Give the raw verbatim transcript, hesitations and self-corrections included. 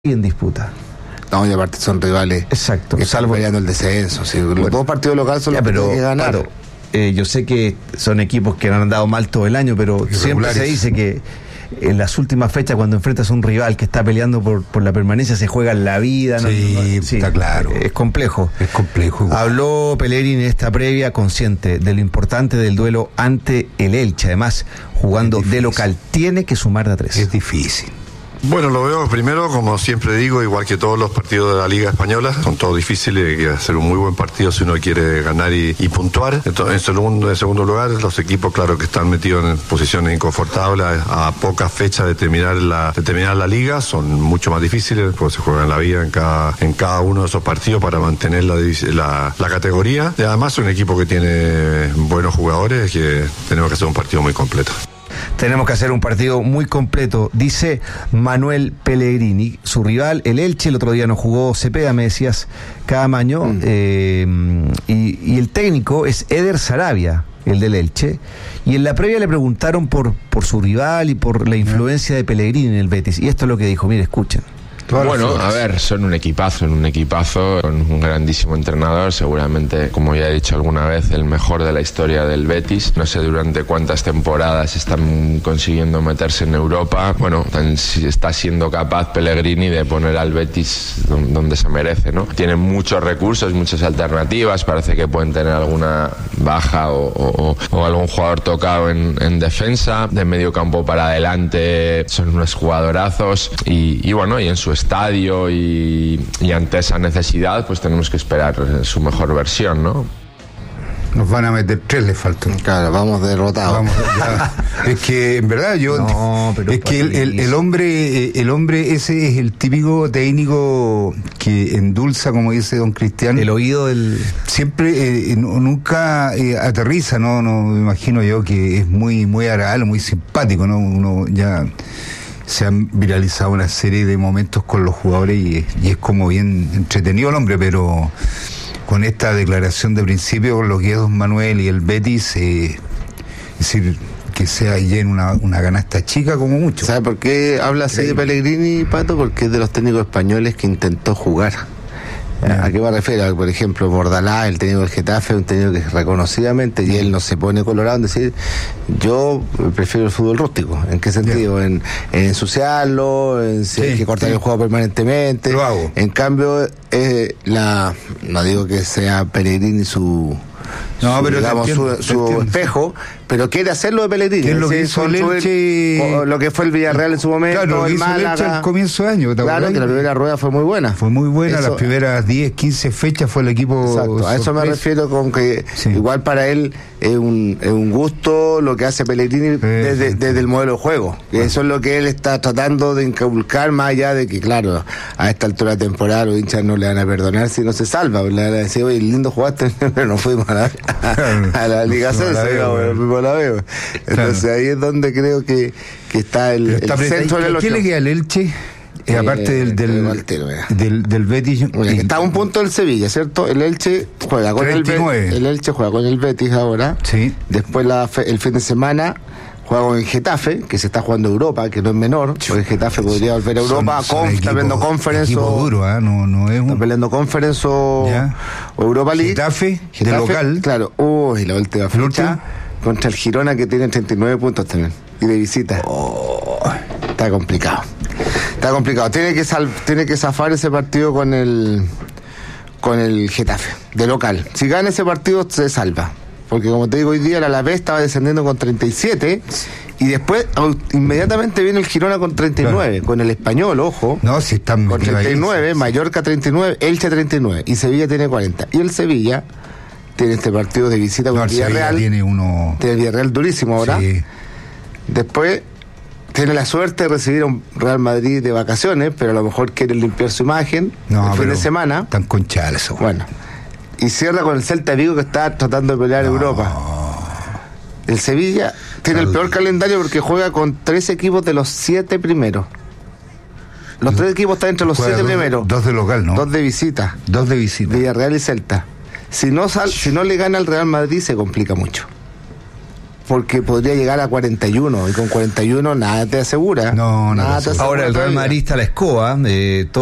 en disputa. No, y aparte son rivales. Exacto. Que están peleando el descenso. ¿Sí? Los bueno, dos partidos locales son ya, los pero, que tienen que ganar. Claro, eh, yo sé que son equipos que han andado mal todo el año, pero siempre se dice que en las últimas fechas, cuando enfrentas a un rival que está peleando por, por la permanencia, se juega la vida. Sí, ¿no? No, sí, está claro. Es complejo. Es complejo. Igual. Habló Pellegrini en esta previa consciente de lo importante del duelo ante el Elche. Además, jugando de local, tiene que sumar de a tres. Es difícil. Bueno, lo veo primero, como siempre digo, igual que todos los partidos de la Liga Española, son todos difíciles, hay que hacer un muy buen partido si uno quiere ganar y, y puntuar. Entonces, en segundo, en segundo lugar, los equipos, claro, que están metidos en posiciones inconfortables a, a pocas fechas de terminar la, de terminar la Liga, son mucho más difíciles, porque se juegan la vida en cada, en cada uno de esos partidos para mantener la, la, la categoría. Y además, es un equipo que tiene buenos jugadores, que tenemos que hacer un partido muy completo. Tenemos que hacer un partido muy completo, dice Manuel Pellegrini. Su rival, el Elche, el otro día no jugó Cepeda, me decías, Caamaño, mm. eh, y, y el técnico es Eder Sarabia, el del Elche, y en la previa le preguntaron por, por su rival y por la influencia de Pellegrini en el Betis, y esto es lo que dijo, mire, escuchen. Bueno, a ver, son un equipazo, son un equipazo con un grandísimo entrenador, seguramente, como ya he dicho alguna vez, el mejor de la historia del Betis. No sé durante cuántas temporadas están consiguiendo meterse en Europa. Bueno, está siendo capaz Pellegrini de poner al Betis donde se merece, ¿no? Tienen muchos recursos, muchas alternativas, parece que pueden tener alguna baja o, o, o algún jugador tocado en, en defensa, de medio campo para adelante son unos jugadorazos y, y bueno, y en su estadio y, y ante esa necesidad pues tenemos que esperar su mejor versión, ¿no? Nos van a meter tres, le faltan. Claro, vamos derrotados. Vamos, ya. Es que en verdad yo no, pero es que el, el, el hombre el hombre ese es el típico técnico que endulza, como dice don Cristian, el oído del siempre eh, nunca eh, aterriza, no no me imagino yo que es muy muy agradable, muy simpático, no uno ya se han viralizado una serie de momentos con los jugadores y es, y es como bien entretenido el hombre, pero con esta declaración de principio, con lo que es don Manuel y el Betis, eh, es decir, que sea lleno una, una canasta chica como mucho. ¿Sabe por qué habla así de Pellegrini, Pato? Porque es de los técnicos españoles que intentó jugar. ¿A qué me refiero? Por ejemplo, Bordalás, el técnico del Getafe, un técnico que reconocidamente, y él no se pone colorado en decir, yo prefiero el fútbol rústico. ¿En qué sentido? Yeah. En, en ensuciarlo, en si sí, hay que cortar sí. el juego permanentemente. Lo hago. En cambio, eh, la no digo que sea Pellegrini su... No, su, pero digamos, entiendo, su, su espejo, pero quiere hacerlo de Pellegrini. ¿Qué es lo que hizo el Elche? Lo que fue el Villarreal en su momento, claro, el hizo Málaga. El Elche al comienzo de año. Claro, que la primera rueda fue muy buena. Fue muy buena, eso, las primeras diez, quince fechas fue el equipo. Exacto, a eso sorpresa. Me refiero con que sí. igual para él es un, es un gusto lo que hace Pellegrini sí, desde, sí. desde el modelo de juego. Bueno. Eso es lo que él está tratando de inculcar, más allá de que, claro, a esta altura de temporada los hinchas no le van a perdonar si no se salva. Le van a decir, oye, lindo jugaste, pero no fuimos a la, a la Liga Celsa, no la veo. Entonces claro. ahí es donde creo que, que está el, está el centro del elogio. ¿Qué le queda al Elche? Eh, aparte del del, altero, del del Betis. Bueno, está a un punto del Sevilla, ¿cierto? El Elche juega con treinta y nueve. el Betis. El Elche juega con el Betis ahora. Sí. Después la, el fin de semana juega con el Getafe, que se está jugando Europa, que no es menor, porque el Getafe podría volver a Europa, son, son con, está peleando Conference o, duro, ¿eh? no, no es un... está peleando Conference o, o Europa League. Getafe, Getafe de local. Claro, uy, la última fecha contra el Girona, que tiene treinta y nueve puntos también, y de visita. Oh, está complicado. Está complicado. Tiene que sal, tiene que zafar ese partido con el con el Getafe, de local. Si gana ese partido, se salva. Porque como te digo, hoy día el Alavés estaba descendiendo con treinta y siete y después inmediatamente viene el Girona con treinta y nueve, claro. con el Español, ojo. No, si están con treinta y nueve, ahí, sí. Mallorca treinta y nueve, Elche treinta y nueve y Sevilla tiene cuarenta. Y el Sevilla tiene este partido de visita con no, el Villarreal. Tiene uno. Tiene el Villarreal durísimo ahora. Sí. Después tiene la suerte de recibir a un Real Madrid de vacaciones, pero a lo mejor quiere limpiar su imagen no, el fin de semana. Están conchados eso. Bueno. Y cierra con el Celta Vigo, que está tratando de pelear no. Europa. El Sevilla tiene el peor calendario porque juega con tres equipos de los siete primeros. Los tres equipos están entre los juega siete dos, primeros. Dos de local, ¿no? Dos de visita. Dos de visita. Villarreal y Celta. Si no, sal, si no le gana al Real Madrid, se complica mucho. porque podría llegar a cuarenta y uno y con cuarenta y uno nada te asegura. No, nada nada te te asegura. Ahora el Real todavía. Madrid está a la escoba. Eh,